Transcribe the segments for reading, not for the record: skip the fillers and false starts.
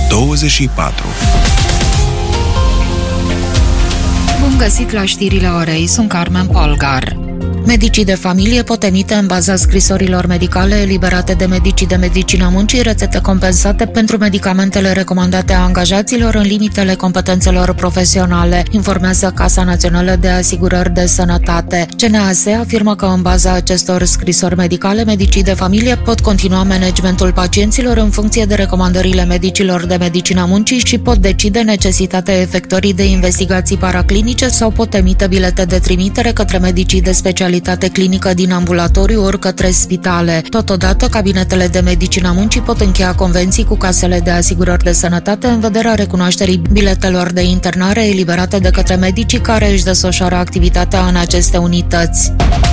24. Bun găsit la știrile orei, sunt Carmen Polgar. Medicii de familie pot emite în baza scrisorilor medicale eliberate de medicii de medicină muncii rețete compensate pentru medicamentele recomandate a angajaților în limitele competențelor profesionale, informează Casa Națională de Asigurări de Sănătate. CNAS afirmă că în baza acestor scrisori medicale, medicii de familie pot continua managementul pacienților în funcție de recomandările medicilor de medicină muncii și pot decide necesitatea efectuării de investigații paraclinice sau pot emite bilete de trimitere către medicii de specialitate clinică din ambulatoriu ori către spitale. Totodată, cabinetele de medicină muncii pot încheia convenții cu casele de asigurări de sănătate în vederea recunoașterii biletelor de internare eliberate de către medicii care își desfășoară activitatea în aceste unități.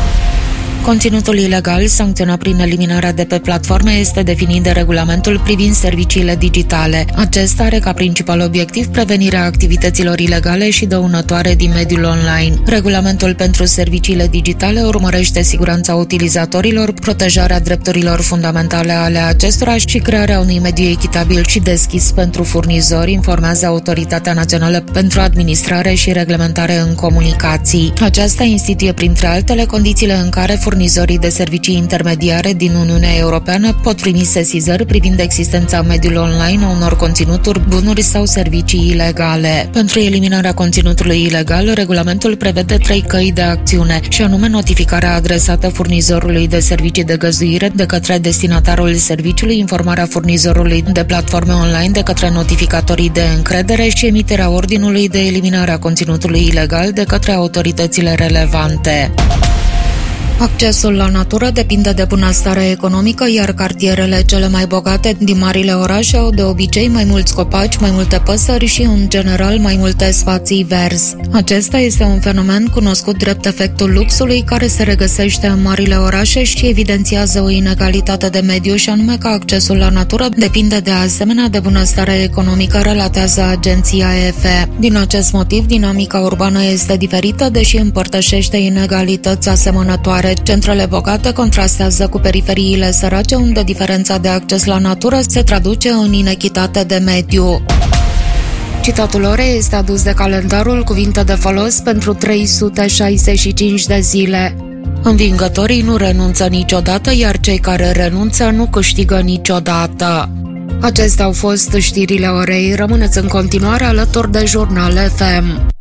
Conținutul ilegal, sancționat prin eliminarea de pe platforme, este definit de regulamentul privind serviciile digitale. Acesta are ca principal obiectiv prevenirea activităților ilegale și dăunătoare din mediul online. Regulamentul pentru serviciile digitale urmărește siguranța utilizatorilor, protejarea drepturilor fundamentale ale acestora și crearea unui mediu echitabil și deschis pentru furnizori, informează Autoritatea Națională pentru Administrare și Reglementare în Comunicații. Aceasta instituie, printre altele, condițiile în care furnizorii de servicii intermediare din Uniunea Europeană pot primi sesizări privind existența mediului online a unor conținuturi, bunuri sau servicii ilegale. Pentru eliminarea conținutului ilegal, regulamentul prevede 3 căi de acțiune, și anume notificarea adresată furnizorului de servicii de găzduire de către destinatarul serviciului, informarea furnizorului de platforme online de către notificatorii de încredere și emiterea ordinului de eliminare a conținutului ilegal de către autoritățile relevante. Accesul la natură depinde de bunăstarea economică, iar cartierele cele mai bogate din marile orașe au de obicei mai mulți copaci, mai multe păsări și, în general, mai multe spații verzi. Acesta este un fenomen cunoscut drept efectul luxului, care se regăsește în marile orașe și evidențiază o inegalitate de mediu, și anume că accesul la natură depinde de asemenea de bunăstarea economică, relatează agenția EFE. Din acest motiv, dinamica urbană este diferită, deși împărtășește inegalități asemănătoare. Centrele bogate contrastează cu periferiile sărace, unde diferența de acces la natură se traduce în inechitate de mediu. Citatul orei este adus de calendarul Cuvinte de folos pentru 365 de zile. Învingătorii nu renunță niciodată, iar cei care renunță nu câștigă niciodată. Acestea au fost știrile orei. Rămâneți în continuare alături de Jurnal FM.